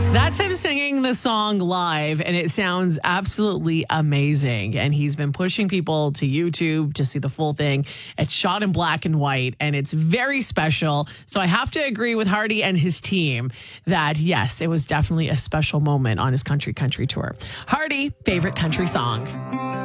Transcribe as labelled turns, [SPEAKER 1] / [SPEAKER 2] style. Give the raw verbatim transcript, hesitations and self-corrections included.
[SPEAKER 1] That's him singing the song live, and it sounds absolutely amazing. And he's been pushing people to YouTube to see the full thing. It's shot in black and white, and it's very special. So I have to agree with Hardy and his team that, yes, it was definitely a special moment on his country country tour. Hardy, favorite country song.